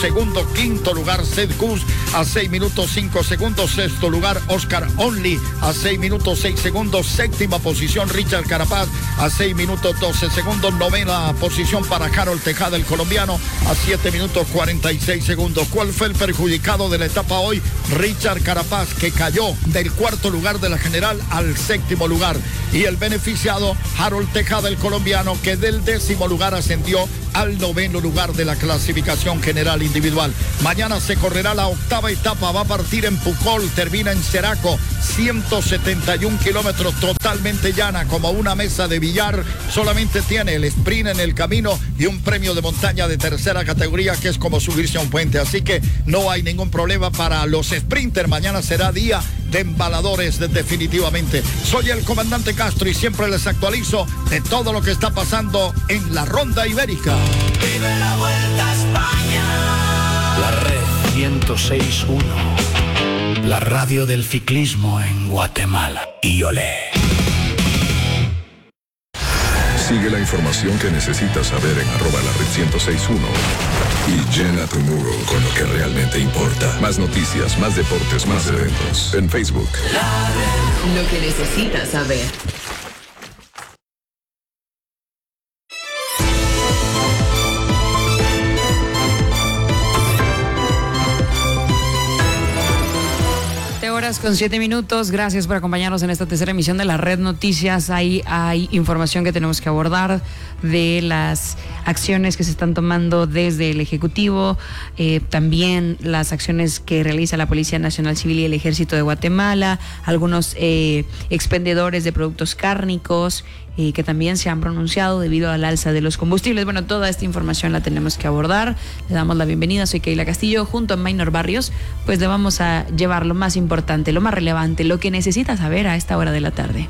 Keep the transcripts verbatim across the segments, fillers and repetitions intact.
segundo. Quinto lugar, Seth Gus a seis minutos cinco segundos. Sexto lugar, Oscar Only a seis minutos seis segundos. Séptima posición, Richard Carapaz a seis minutos doce segundos. Novena posición para Harold Tejada, el colombiano, a siete minutos cuarenta y seis segundos. ¿Cuál fue el perjudicado de la etapa hoy? Richard Carapaz, que cayó del cuarto lugar de la general al séptimo lugar. Y el beneficiado, Harold Tejada, el colombiano, que del décimo lugar ascendió al noveno lugar de la clasificación general individual. Mañana se correrá la octava etapa, va a partir en Pucol, termina en Ceraco, ciento setenta y un kilómetros, totalmente llana, como una mesa de billar. Solamente tiene el sprint en el camino y un premio de montaña de tercera categoría, que es como subirse a un puente. Así que no hay ningún problema para los sprinters. Mañana será día de embaladores, definitivamente. Soy el comandante Castro y siempre les actualizo de todo lo que está pasando en la Ronda Ibérica. Vive la Vuelta a España. La Red ciento seis punto uno, la radio del ciclismo en Guatemala. Y olé. Sigue la información que necesitas saber en arroba la red ciento seis punto uno y llena tu muro con lo que realmente importa. Más noticias, más deportes, más eventos. En Facebook. La Red. Lo que necesitas saber. Horas con siete minutos. Gracias por acompañarnos en esta tercera emisión de la Red Noticias. Ahí hay información que tenemos que abordar de las acciones que se están tomando desde el Ejecutivo, eh, también las acciones que realiza la Policía Nacional Civil y el Ejército de Guatemala, algunos eh, expendedores de productos cárnicos y que también se han pronunciado debido al alza de los combustibles. Bueno, toda esta información la tenemos que abordar. Le damos la bienvenida, soy Keila Castillo, junto a Maynor Barrios, pues le vamos a llevar lo más importante, lo más relevante, lo que necesita saber a esta hora de la tarde.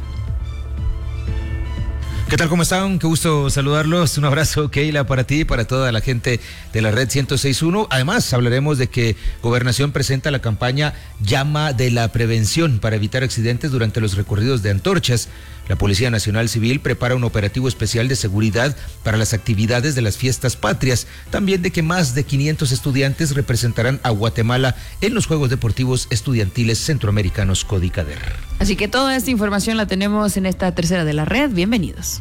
¿Qué tal? ¿Cómo están? Qué gusto saludarlos. Un abrazo, Keila, para ti y para toda la gente de la Red ciento seis punto uno. Además, hablaremos de que Gobernación presenta la campaña Llama de la Prevención para evitar accidentes durante los recorridos de antorchas. La Policía Nacional Civil prepara un operativo especial de seguridad para las actividades de las fiestas patrias. También de que más de quinientos estudiantes representarán a Guatemala en los Juegos Deportivos Estudiantiles Centroamericanos Codicader. Así que toda esta información la tenemos en esta tercera de la red. Bienvenidos.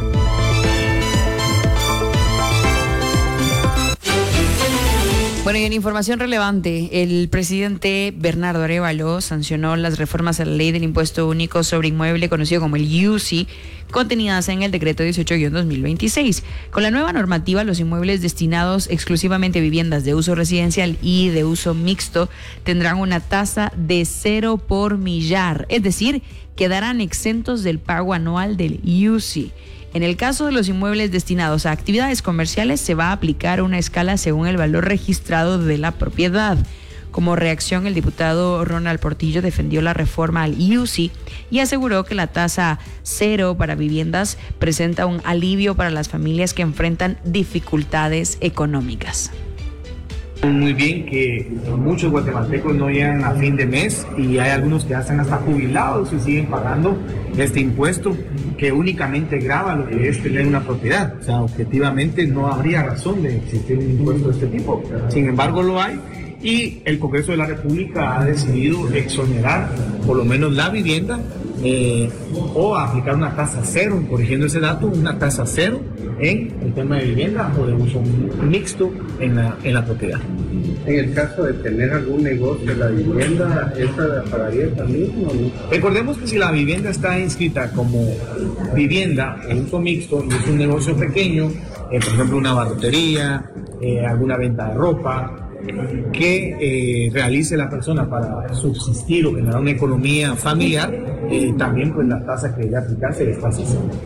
Bueno, y en información relevante, el presidente Bernardo Arévalo sancionó las reformas a la ley del impuesto único sobre inmueble, conocido como el U C I, contenidas en el decreto dieciocho guión dos mil veintiséis. Con la nueva normativa, los inmuebles destinados exclusivamente a viviendas de uso residencial y de uso mixto tendrán una tasa de cero por millar, es decir, quedarán exentos del pago anual del U C I. En el caso de los inmuebles destinados a actividades comerciales, se va a aplicar una escala según el valor registrado de la propiedad. Como reacción, el diputado Ronald Portillo defendió la reforma al U C I y aseguró que la tasa cero para viviendas presenta un alivio para las familias que enfrentan dificultades económicas. Muy bien que muchos guatemaltecos no llegan a fin de mes y hay algunos que ya están hasta jubilados y siguen pagando este impuesto que únicamente grava lo que es tener una propiedad. O sea, objetivamente no habría razón de existir un impuesto de este tipo. Sin embargo, lo hay y el Congreso de la República ha decidido exonerar por lo menos la vivienda eh, o aplicar una tasa cero, corrigiendo ese dato, una tasa cero en el tema de vivienda o de uso mixto en la, en la propiedad. En el caso de tener algún negocio, la vivienda, ¿esa la pagaría también o no? Recordemos que si la vivienda está inscrita como vivienda o uso mixto y es un negocio pequeño, eh, por ejemplo una barrotería, eh, alguna venta de ropa, que eh, realice la persona para subsistir o generar una economía familiar, eh, también pues la tasa que debe aplicarse es fácil.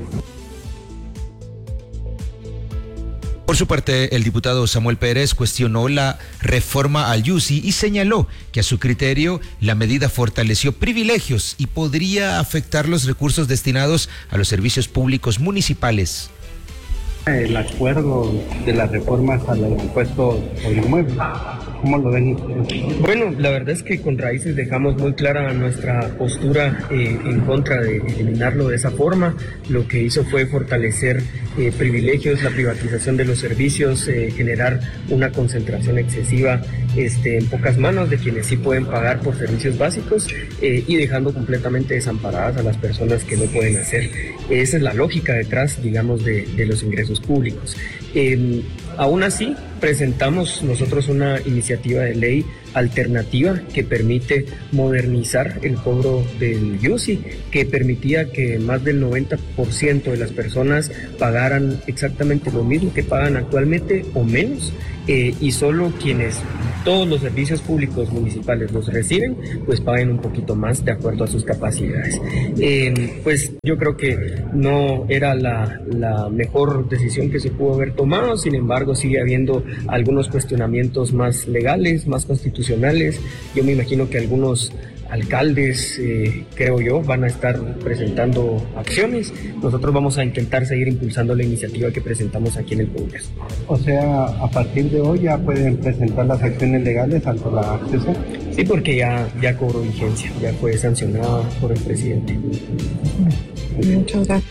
Por su parte, el diputado Samuel Pérez cuestionó la reforma al U C I y señaló que a su criterio la medida fortaleció privilegios y podría afectar los recursos destinados a los servicios públicos municipales. El acuerdo de las reformas al impuesto sobre inmuebles, ¿cómo lo ven ustedes? Bueno, la verdad es que con Raíces dejamos muy clara nuestra postura eh, en contra de eliminarlo de esa forma. Lo que hizo fue fortalecer eh, privilegios, la privatización de los servicios, eh, generar una concentración excesiva este, en pocas manos de quienes sí pueden pagar por servicios básicos eh, y dejando completamente desamparadas a las personas que no pueden hacer. Esa es la lógica detrás, digamos, de, de los ingresos públicos. Eh, aún así, presentamos nosotros una iniciativa de ley alternativa que permite modernizar el cobro del Y U S I, que permitía que más del noventa por ciento de las personas pagaran exactamente lo mismo que pagan actualmente o menos, eh, y solo quienes todos los servicios públicos municipales los reciben, pues paguen un poquito más de acuerdo a sus capacidades. Eh, pues yo creo que no era la, la mejor decisión que se pudo haber tomado, sin embargo sigue habiendo algunos cuestionamientos más legales, más constitucionales. Yo me imagino que algunos alcaldes, eh, creo yo, van a estar presentando acciones. Nosotros vamos a intentar seguir impulsando la iniciativa que presentamos aquí en el Congreso. O sea, a partir de hoy ya pueden presentar las acciones legales ante la acceso. Sí, porque ya, ya cobró vigencia, ya fue sancionada por el presidente. Muchas gracias.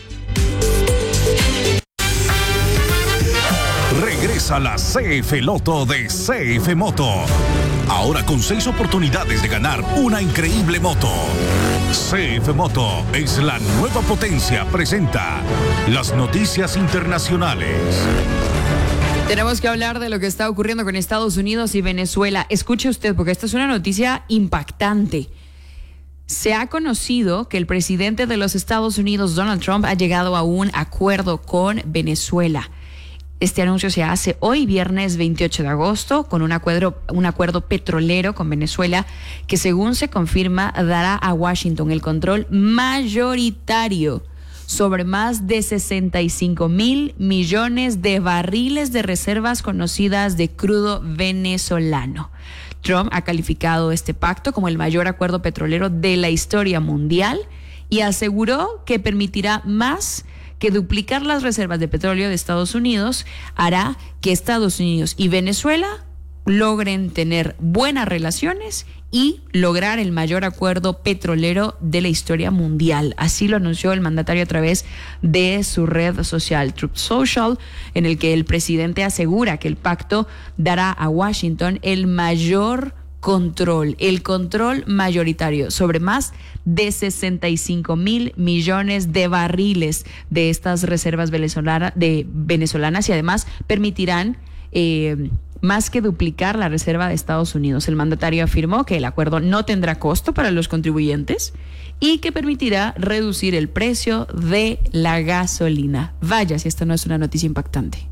Regresa la C F Loto de C F Moto. Ahora con seis oportunidades de ganar una increíble moto. C F Moto es la nueva potencia. Presenta las noticias internacionales. Tenemos que hablar de lo que está ocurriendo con Estados Unidos y Venezuela. Escuche usted, porque esta es una noticia impactante. Se ha conocido que el presidente de los Estados Unidos, Donald Trump, ha llegado a un acuerdo con Venezuela. Este anuncio se hace hoy, viernes veintiocho de agosto, con un acuerdo, un acuerdo petrolero con Venezuela que, según se confirma, dará a Washington el control mayoritario sobre más de sesenta y cinco mil millones de barriles de reservas conocidas de crudo venezolano. Trump ha calificado este pacto como el mayor acuerdo petrolero de la historia mundial y aseguró que permitirá más que duplicar las reservas de petróleo de Estados Unidos, hará que Estados Unidos y Venezuela logren tener buenas relaciones y lograr el mayor acuerdo petrolero de la historia mundial. Así lo anunció el mandatario a través de su red social Truth Social, en el que el presidente asegura que el pacto dará a Washington el mayor control, el control mayoritario sobre más de sesenta y cinco mil millones de barriles de estas reservas venezolana, de venezolanas y además permitirán eh, más que duplicar la reserva de Estados Unidos. El mandatario afirmó que el acuerdo no tendrá costo para los contribuyentes y que permitirá reducir el precio de la gasolina. Vaya, si esta no es una noticia impactante.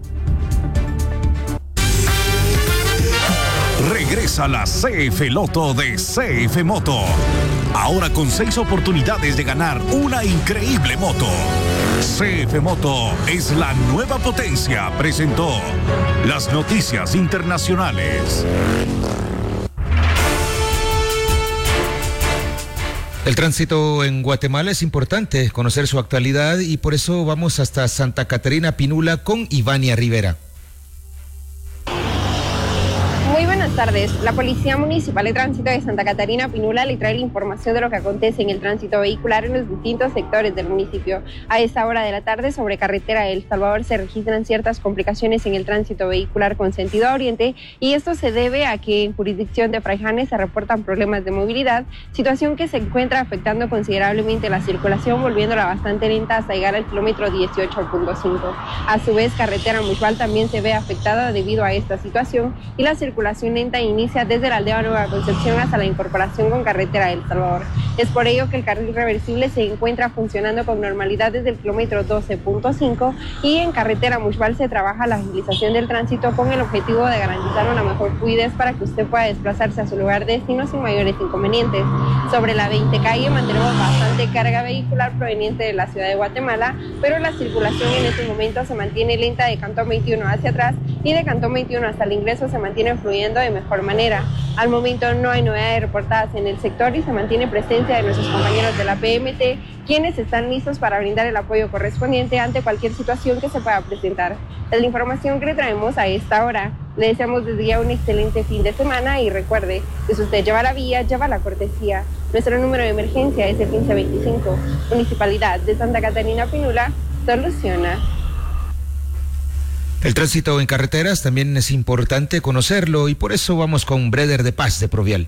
Regresa la C F Loto de C F Moto. Ahora con seis oportunidades de ganar una increíble moto. C F Moto es la nueva potencia. Presentó las noticias internacionales. El tránsito en Guatemala es importante conocer su actualidad y por eso vamos hasta Santa Catarina Pinula con Ivania Rivera. Muy buenas tardes. La Policía Municipal de Tránsito de Santa Catarina Pinula le trae la información de lo que acontece en el tránsito vehicular en los distintos sectores del municipio. A esta hora de la tarde, sobre carretera de El Salvador, se registran ciertas complicaciones en el tránsito vehicular con sentido a oriente, y esto se debe a que en jurisdicción de Fraijanes se reportan problemas de movilidad, situación que se encuentra afectando considerablemente la circulación, volviéndola bastante lenta hasta llegar al kilómetro dieciocho punto cinco. A su vez, carretera Muixval también se ve afectada debido a esta situación y la circulación lenta inicia desde la aldea Nueva Concepción hasta la incorporación con carretera El Salvador. Es por ello que el carril reversible se encuentra funcionando con normalidad desde el kilómetro doce punto cinco, y en carretera Muixval se trabaja la agilización del tránsito con el objetivo de garantizar una mejor fluidez para que usted pueda desplazarse a su lugar de destino sin mayores inconvenientes. Sobre la veinte calle mantenemos bastante carga vehicular proveniente de la ciudad de Guatemala, pero la circulación en este momento se mantiene lenta de Cantón veintiuno hacia atrás, y de Cantón veintiuno hasta el ingreso se mantiene fluyendo de mejor manera. Al momento no hay novedades reportadas en el sector y se mantiene presencia de nuestros compañeros de la P M T, quienes están listos para brindar el apoyo correspondiente ante cualquier situación que se pueda presentar. Es la información que le traemos a esta hora. Le deseamos desde ya un excelente fin de semana y recuerde que si usted lleva la vía, lleva la cortesía. Nuestro número de emergencia es el quince veinticinco. Municipalidad de Santa Catarina Pinula, soluciona. El tránsito en carreteras también es importante conocerlo y por eso vamos con Breder de Paz de Provial.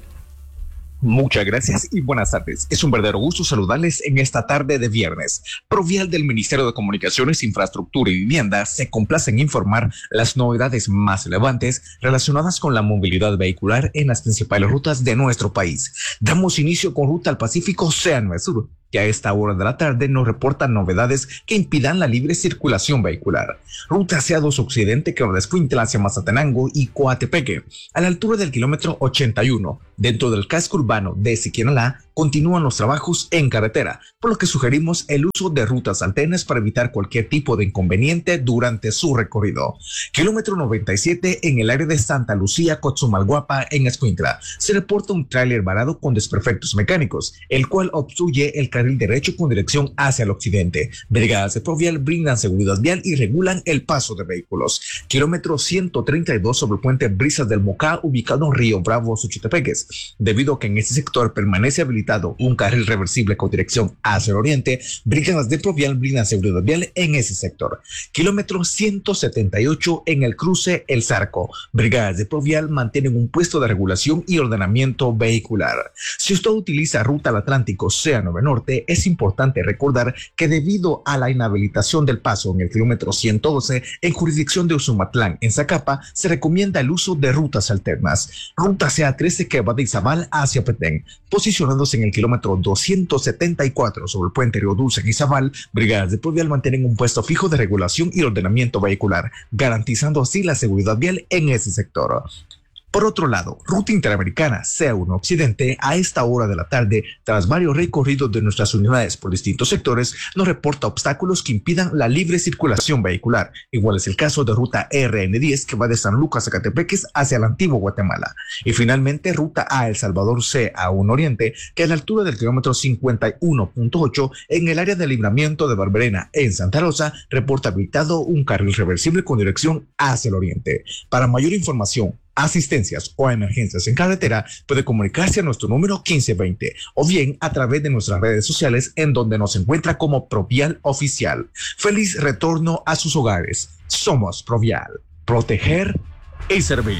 Muchas gracias y buenas tardes. Es un verdadero gusto saludarles en esta tarde de viernes. Provial del Ministerio de Comunicaciones, Infraestructura y Vivienda se complace en informar las novedades más relevantes relacionadas con la movilidad vehicular en las principales rutas de nuestro país. Damos inicio con Ruta al Pacífico C A nueve Sur, que a esta hora de la tarde nos reportan novedades que impidan la libre circulación vehicular. Ruta C A dos Occidente, que va de Escuintla hacia Mazatenango y Coatepeque, a la altura del kilómetro ochenta y uno, dentro del casco urbano de Siquinalá, continúan los trabajos en carretera, por lo que sugerimos el uso de rutas alternas para evitar cualquier tipo de inconveniente durante su recorrido. Kilómetro noventa y siete, en el área de Santa Lucía, Cotzumalguapa, en Escuintla, se reporta un tráiler varado con desperfectos mecánicos, el cual obstruye el carril derecho con dirección hacia el occidente. Brigadas de Provial brindan seguridad vial y regulan el paso de vehículos. Kilómetro ciento treinta y dos, sobre el puente Brisas del Mocá, ubicado en Río Bravo, Xochitepeques. Debido a que en este sector permanece habilitado un carril reversible con dirección hacia el oriente, brigadas de Provial brindan seguridad vial en ese sector. Kilómetro ciento setenta y ocho, en el cruce El Zarco, brigadas de Provial mantienen un puesto de regulación y ordenamiento vehicular. Si usted utiliza Ruta al Atlántico C A nueve Norte, es importante recordar que debido a la inhabilitación del paso en el kilómetro ciento doce, en jurisdicción de Usumatlán, en Zacapa, se recomienda el uso de rutas alternas. Ruta C A trece, que va de Izabal hacia Petén, posicionándose en el kilómetro doscientos setenta y cuatro sobre el puente Río Dulce en Izabal, brigadas de Provial mantienen un puesto fijo de regulación y ordenamiento vehicular, garantizando así la seguridad vial en ese sector. Por otro lado, Ruta Interamericana C A uno Occidente, a esta hora de la tarde, tras varios recorridos de nuestras unidades por distintos sectores, nos reporta obstáculos que impidan la libre circulación vehicular. Igual es el caso de Ruta R N diez, que va de San Lucas a Catepeques hacia el antiguo Guatemala. Y finalmente, Ruta A El Salvador C A uno Oriente, que a la altura del kilómetro cincuenta y uno punto ocho, en el área de libramiento de Barberena, en Santa Rosa, reporta habilitado un carril reversible con dirección hacia el oriente. Para mayor información, asistencias o emergencias en carretera, puede comunicarse a nuestro número quince veinte o bien a través de nuestras redes sociales, en donde nos encuentra como Provial Oficial. Feliz retorno a sus hogares. Somos Provial. Proteger y servir.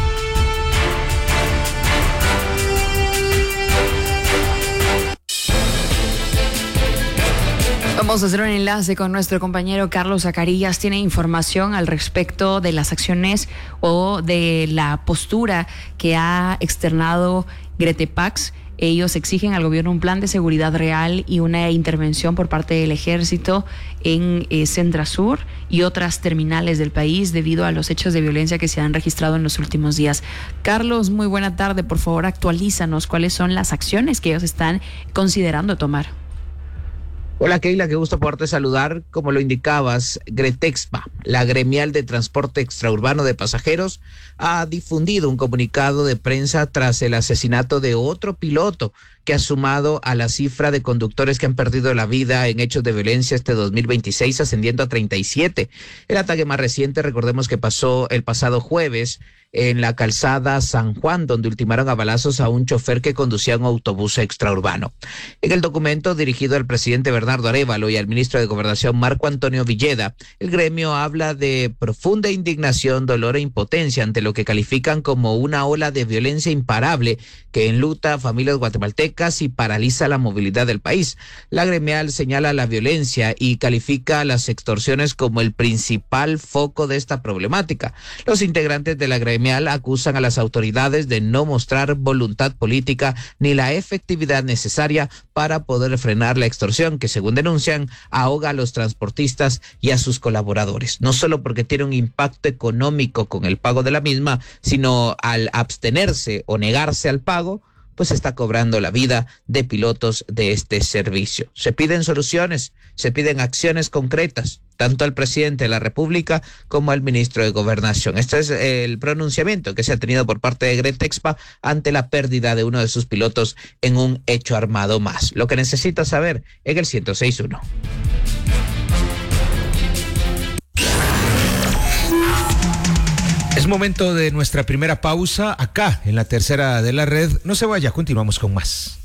Vamos a hacer un enlace con nuestro compañero Carlos Zacarías. Tiene información al respecto de las acciones o de la postura que ha externado Gretepax. Ellos exigen al gobierno un plan de seguridad real y una intervención por parte del ejército en eh, Centrasur y otras terminales del país debido a los hechos de violencia que se han registrado en los últimos días. Carlos, muy buena tarde. Por favor, actualízanos cuáles son las acciones que ellos están considerando tomar. Hola Keila, qué gusto poderte saludar. Como lo indicabas, Gretexpa, la gremial de transporte extraurbano de pasajeros, ha difundido un comunicado de prensa tras el asesinato de otro piloto que ha sumado a la cifra de conductores que han perdido la vida en hechos de violencia este dos mil veintiséis, ascendiendo a treinta y siete. El ataque más reciente, recordemos que pasó el pasado jueves en la calzada San Juan, donde ultimaron a balazos a un chofer que conducía un autobús extraurbano. En el documento dirigido al presidente Bernardo Arévalo y al ministro de Gobernación Marco Antonio Villeda, el gremio habla de profunda indignación, dolor e impotencia ante lo que califican como una ola de violencia imparable que enluta a familias guatemaltecas y paraliza la movilidad del país. La gremial señala la violencia y califica las extorsiones como el principal foco de esta problemática. Los integrantes de la gremial acusan a las autoridades de no mostrar voluntad política ni la efectividad necesaria para poder frenar la extorsión que, según denuncian, ahoga a los transportistas y a sus colaboradores, no solo porque tiene un impacto económico con el pago de la misma, sino al abstenerse o negarse al pago, pues está cobrando la vida de pilotos de este servicio. Se piden soluciones, se piden acciones concretas, tanto al presidente de la República como al ministro de Gobernación. Este es el pronunciamiento que se ha tenido por parte de Gretexpa ante la pérdida de uno de sus pilotos en un hecho armado más. Lo que necesita saber en el ciento seis punto uno. Es momento de nuestra primera pausa acá en la tercera de la red. No se vaya, continuamos con más.